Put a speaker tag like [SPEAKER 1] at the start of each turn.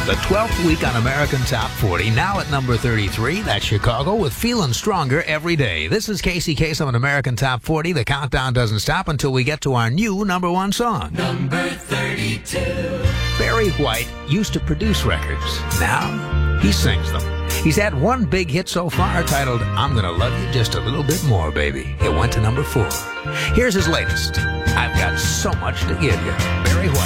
[SPEAKER 1] The 12th week on American Top 40. Now at number 33, that's Chicago with Feeling Stronger Every Day. This is Casey Kasem on American Top 40. The countdown doesn't stop until we get to our new number one song.
[SPEAKER 2] Number 32.
[SPEAKER 1] Barry White used to produce records. Now he sings them. He's had one big hit so far titled I'm Gonna Love You Just a Little Bit More, Baby. It went to number 4. Here's his latest. I've got so much to give you. Barry White.